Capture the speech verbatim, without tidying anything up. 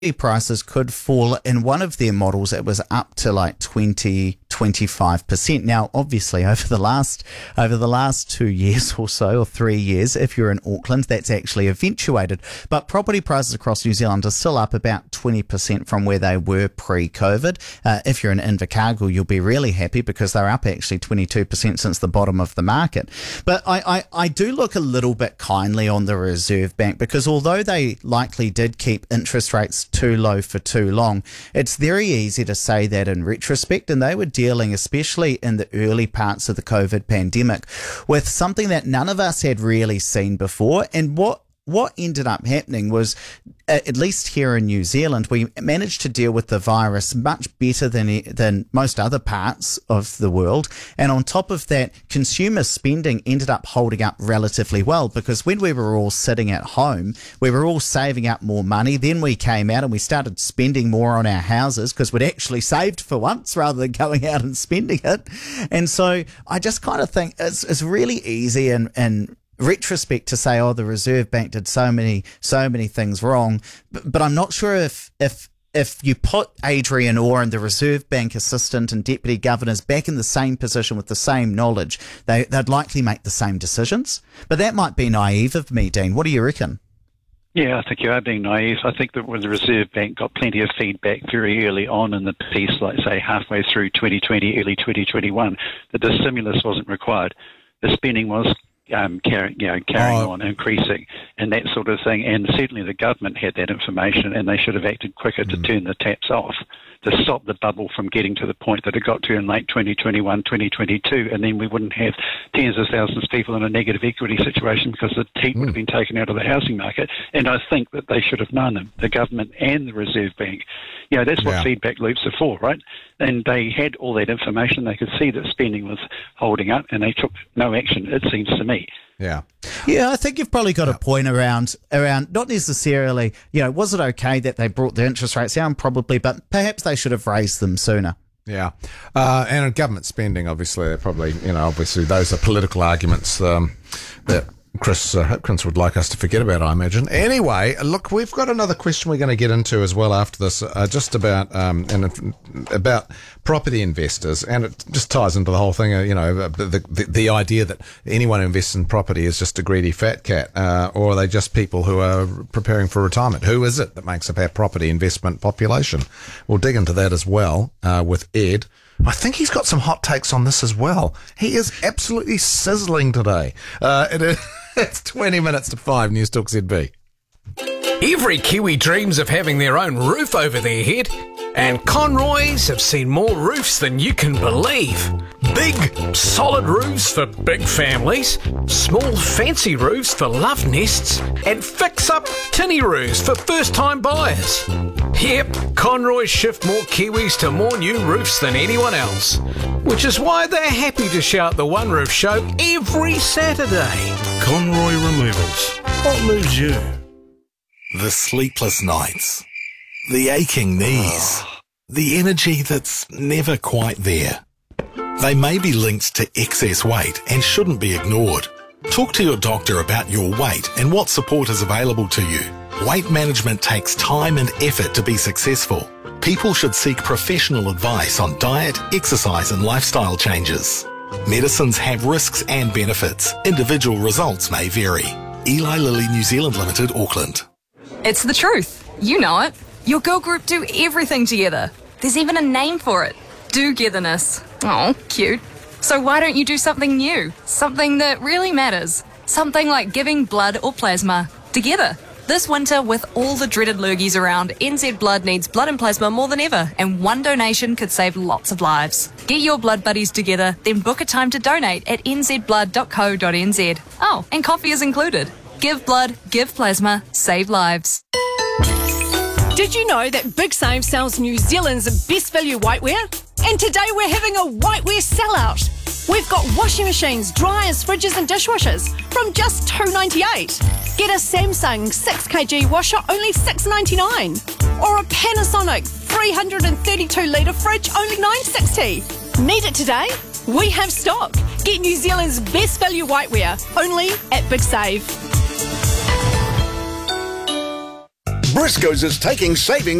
prices could fall. In one of their models, it was up to like twenty, twenty-five percent. Now, obviously, over the last over the last two years or so, or three years, if you're in Auckland, that's actually eventuated. But property prices across New Zealand are still up about twenty percent from where they were pre-COVID. Uh, if you're in Invercargill, you'll be really happy because they're up actually twenty-two percent since the bottom of the market. But I, I, I do look a little bit kindly on the Reserve Bank, because although they likely did keep interest rates too low for too long, it's very easy to say that in retrospect, and they were dealing, especially in the early parts of the COVID pandemic, with something that none of us had really seen before. And what What ended up happening was, at least here in New Zealand, we managed to deal with the virus much better than than most other parts of the world. And on top of that, consumer spending ended up holding up relatively well, because when we were all sitting at home, we were all saving up more money. Then we came out and we started spending more on our houses because we'd actually saved for once rather than going out and spending it. And so I just kind of think it's, it's really easy and, and retrospect to say, oh, the Reserve Bank did so many so many things wrong, but, but I'm not sure if if if you put Adrian Orr and the Reserve Bank assistant and deputy governors back in the same position with the same knowledge, they, they'd likely make the same decisions. But that might be naive of me, Dean. What do you reckon? Yeah, I think you are being naive. I think that when the Reserve Bank got plenty of feedback very early on in the piece, like say halfway through twenty twenty, early twenty twenty-one, that the stimulus wasn't required. The spending was Um, carry, you know, carrying oh. on, increasing, and that sort of thing. And certainly the government had that information, and they should have acted quicker mm. to turn the taps off, to stop the bubble from getting to the point that it got to in late twenty twenty-one, twenty twenty-two, and then we wouldn't have tens of thousands of people in a negative equity situation because the teat mm. would have been taken out of the housing market. And I think that they should have known them, the government and the Reserve Bank. You know, that's what yeah. feedback loops are for, right? And they had all that information. They could see that spending was holding up, and they took no action, it seems to me. Yeah. Yeah, I think you've probably got a point around, around not necessarily, you know, was it okay that they brought the interest rates down? Probably, but perhaps they should have raised them sooner. Yeah. Uh, and government spending, obviously, they're probably, you know, obviously those are political arguments um, that Chris uh, Hipkins would like us to forget about, I imagine. Anyway, look, we've got another question we're going to get into as well after this, uh, just about um, and about property investors, and it just ties into the whole thing. Uh, you know, the, the the idea that anyone who invests in property is just a greedy fat cat, uh, or are they just people who are preparing for retirement? Who is it that makes up our property investment population? We'll dig into that as well uh, with Ed. I think he's got some hot takes on this as well. He is absolutely sizzling today. Uh, it is, it's twenty minutes to five, News Talk Z B. Every Kiwi dreams of having their own roof over their head, and Conroy's have seen more roofs than you can believe. Big, solid roofs for big families, small, fancy roofs for love nests, and fix-up tinny roofs for first-time buyers. Yep, Conroy's shift more Kiwis to more new roofs than anyone else, which is why they're happy to shout the One Roof Show every Saturday. Conroy Removals. What moves you? The sleepless nights, the aching knees, the energy that's never quite there. They may be linked to excess weight and shouldn't be ignored. Talk to your doctor about your weight and what support is available to you. Weight management takes time and effort to be successful. People should seek professional advice on diet, exercise and lifestyle changes. Medicines have risks and benefits. Individual results may vary. Eli Lilly New Zealand Limited, Auckland. It's the truth. You know it. Your girl group do everything together. There's even a name for it. Do-getherness. Oh, cute. So why don't you do something new? Something that really matters. Something like giving blood or plasma together. This winter, with all the dreaded lurgies around, N Z Blood needs blood and plasma more than ever, and one donation could save lots of lives. Get your blood buddies together, then book a time to donate at n z blood dot co dot n z. Oh, and coffee is included. Give blood, give plasma, save lives. Did you know that Big Save sells New Zealand's best value whiteware? And today we're having a whiteware sellout. We've got washing machines, dryers, fridges and dishwashers from just two dollars ninety-eight. Get a Samsung six kilogram washer, only six dollars ninety-nine. Or a Panasonic three hundred thirty-two litre fridge, only nine dollars sixty. Need it today? We have stock. Get New Zealand's best value whiteware, only at Big Save. Briscoe's is taking savings